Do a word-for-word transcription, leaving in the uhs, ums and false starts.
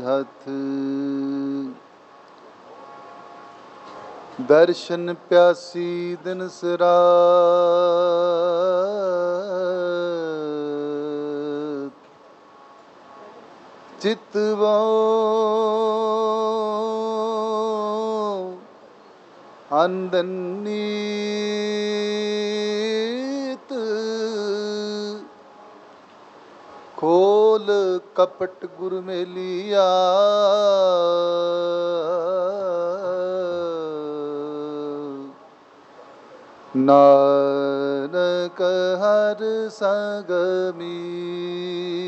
ਹੱਥ। ਦਰਸ਼ਨ ਪਿਆਸੀ ਦਿਨ ਸਰਾਤ। ਚਿਤਵੋ ਅੰਦਨ ਨੀਤ। ਖੋਲ ਕਪਟ ਗੁਰ ਮੇਲਿਆ। ਨਾਨਕ ਹਰਿ ਸੰਗ ਮੀਤ।